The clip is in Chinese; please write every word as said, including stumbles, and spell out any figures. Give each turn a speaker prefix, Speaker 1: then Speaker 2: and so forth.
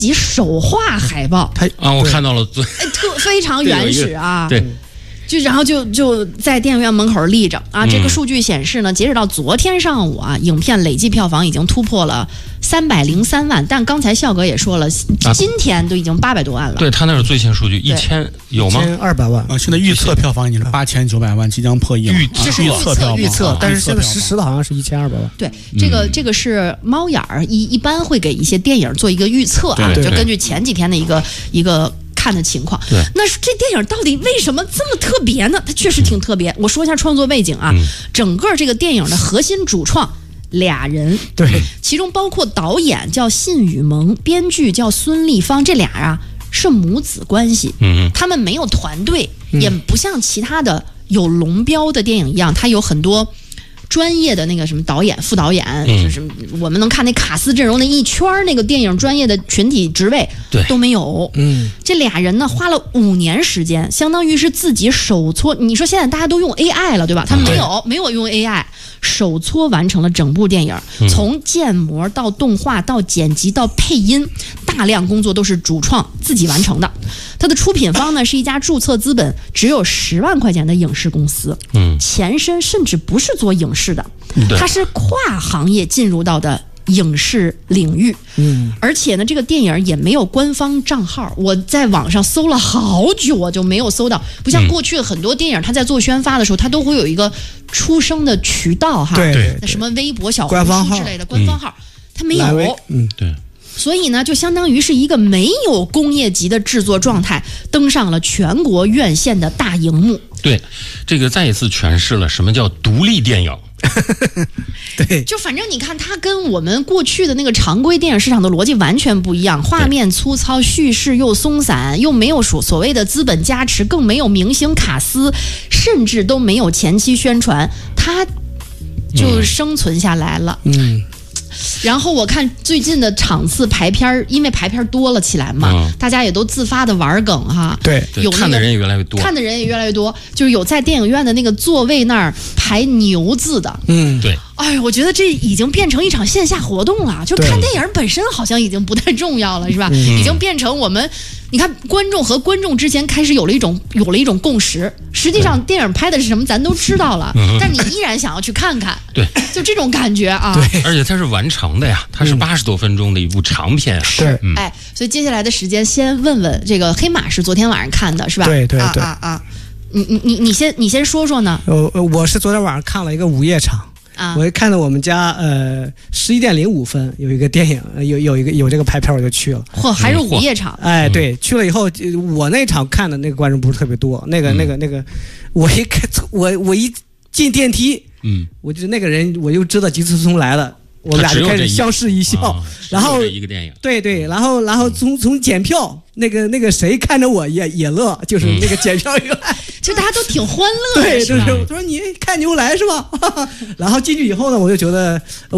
Speaker 1: 己手画海报。
Speaker 2: 他啊，我看到了，
Speaker 1: 哎，特非常原始啊。
Speaker 2: 对。
Speaker 1: 就然后就就在电影院门口立着啊！这个数据显示呢，截止到昨天上午啊，影片累计票房已经突破了三百零三万。但刚才笑哥也说了，今天都已经八百多万了。
Speaker 2: 对他那是最新数据，一千有吗？
Speaker 3: 一千二百万
Speaker 4: 啊！现在预测票房已经是八千九百万，即将破亿。
Speaker 2: 预
Speaker 1: 这是预
Speaker 4: 测票房，
Speaker 3: 预测，但是现在实时的好像是一千二百万。
Speaker 1: 对，这个这个是猫眼儿一一般会给一些电影做一个预测啊，就根据前几天的一个一个。看的情况，那这电影到底为什么这么特别呢？它确实挺特别。我说一下创作背景啊，嗯、整个这个电影的核心主创俩人，
Speaker 3: 对，
Speaker 1: 其中包括导演叫信宇萌，编剧叫孙立方，这俩啊是母子关系，嗯，他们没有团队，也不像其他的有龙标的电影一样，它有很多。专业的那个什么导演、副导演，嗯、就是我们能看那卡斯阵容那一圈那个电影专业的群体职位，
Speaker 2: 对
Speaker 1: 都没有。嗯，这俩人呢花了五年时间，相当于是自己手搓。你说现在大家都用 A I 了，对吧？他没有，嗯、没有用 A I， 手搓完成了整部电影，嗯、从建模到动画到剪辑到配音，大量工作都是主创自己完成的。他的出品方呢是一家注册资本只有十万块钱的影视公司，嗯，前身甚至不是做影视的，它是跨行业进入到的影视领域，嗯，而且呢，这个电影也没有官方账号，我在网上搜了好久，我就没有搜到，不像过去的很多电影，它在做宣发的时候，它都会有一个出生的渠道哈，
Speaker 3: 对，
Speaker 1: 什么微博、小红书之类的官方号，它没有，
Speaker 3: 嗯，
Speaker 2: 对。
Speaker 1: 所以呢，就相当于是一个没有工业级的制作状态，登上了全国院线的大荧幕。
Speaker 2: 对，这个再一次诠释了什么叫独立电影。
Speaker 3: 对，
Speaker 1: 就反正你看，它跟我们过去的那个常规电影市场的逻辑完全不一样，画面粗糙，叙事又松散，又没有所所谓的资本加持，更没有明星卡司，甚至都没有前期宣传，它就生存下来了。嗯。然后我看最近的场次排片，因为排片多了起来嘛，嗯、大家也都自发的玩梗哈。
Speaker 3: 对，
Speaker 1: 有、那个、
Speaker 2: 看的人也越来越多，
Speaker 1: 看的人也越来越多，就是有在电影院的那个座位那儿排牛字的。
Speaker 3: 嗯，
Speaker 2: 对。
Speaker 1: 哎，我觉得这已经变成一场线下活动了，就看电影本身好像已经不太重要了，是吧？嗯、已经变成我们，你看观众和观众之间开始有了一种有了一种共识。实际上电影拍的是什么，咱都知道了，嗯、但你依然想要去看看。
Speaker 2: 对，
Speaker 1: 就这种感觉啊。
Speaker 3: 对，
Speaker 2: 而且它是完成的呀，它是八十多分钟的一部长片啊。
Speaker 3: 对、
Speaker 1: 嗯，哎，所以接下来的时间先问问这个黑马是昨天晚上看的是吧？
Speaker 3: 对对对
Speaker 1: 啊啊啊！你你你你先你先说说呢？
Speaker 3: 呃，我是昨天晚上看了一个午夜场。啊、我看到我们家呃十一点零五分有一个电影，有有一个有这个排片，我就去了。
Speaker 1: 嚯，还是午夜场？
Speaker 3: 哎，对，去了以后，我那场看的那个观众不是特别多，那个、嗯、那个那个，我一看，我我一进电梯，嗯，我就那个人，我就知道吉思聪来了。我们俩就开始相视一笑，
Speaker 2: 哦、
Speaker 3: 然后
Speaker 2: 一个电影，
Speaker 3: 对对，然后然后从从检票，那个那个谁看着我也也乐，就是那个检票员，嗯、
Speaker 1: 就大家都挺欢乐的，
Speaker 3: 对，就是
Speaker 1: 他
Speaker 3: 说你看牛来是吧？然后进去以后呢，我就觉得。